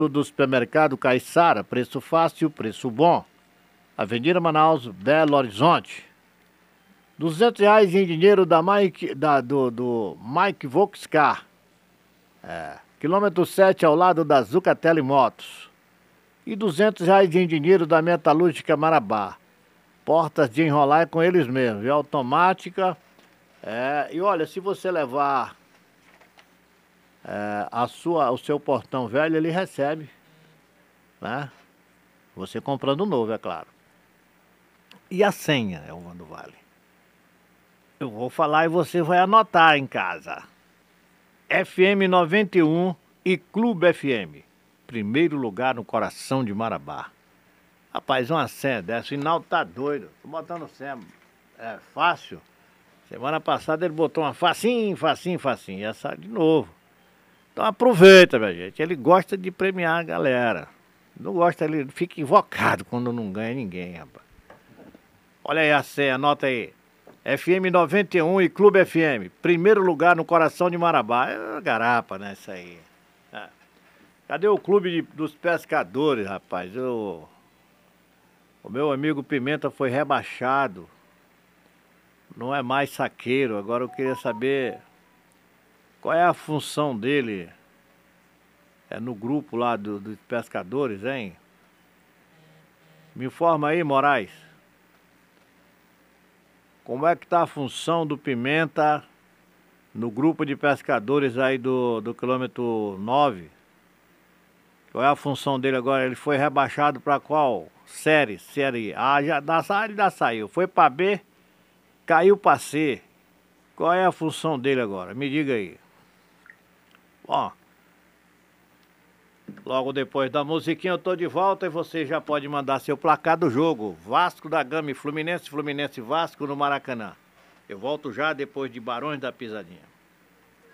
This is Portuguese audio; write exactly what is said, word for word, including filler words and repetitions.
Do supermercado Caiçara, preço fácil, preço bom. Avenida Manaus, Belo Horizonte. Duzentos reais em dinheiro da Mike, da, do, do Mike Volkscar. É, quilômetro sete ao lado da Zucatelli Motos. E duzentos reais em dinheiro da Metalúrgica Marabá. Portas de enrolar é com eles mesmos, é automática. É, e olha, se você levar é, a sua, o seu portão velho, ele recebe, né? Você comprando novo, é claro. E a senha, é o Vando Vale. Eu vou falar e você vai anotar em casa. F M noventa e um e Clube F M. Primeiro lugar no coração de Marabá. Rapaz, uma senha dessa, o Hinaldo tá doido. Tô botando senha é, fácil. Semana passada ele botou uma facinho, facinho, facinho. Essa de novo. Então aproveita, minha gente. Ele gosta de premiar a galera. Não gosta, ele fica invocado quando não ganha ninguém, rapaz. Olha aí a senha, anota aí. F M noventa e um e Clube F M. Primeiro lugar no coração de Marabá. É garapa, né, isso aí. É. Cadê o Clube de, dos Pescadores, rapaz? Eu, o meu amigo Pimenta foi rebaixado. Não é mais saqueiro. Agora eu queria saber qual é a função dele é no grupo lá do, dos pescadores, hein? Me informa aí, Moraes. Como é que tá a função do Pimenta no grupo de pescadores aí do, do quilômetro nove? Qual é a função dele agora? Ele foi rebaixado para qual série? Série A, já, da A ele já saiu. Foi para B, caiu para C. Qual é a função dele agora? Me diga aí. Ó, logo depois da musiquinha eu tô de volta e você já pode mandar seu placar do jogo. Vasco da Gama e Fluminense, Fluminense e Vasco no Maracanã. Eu volto já depois de Barões da Pisadinha.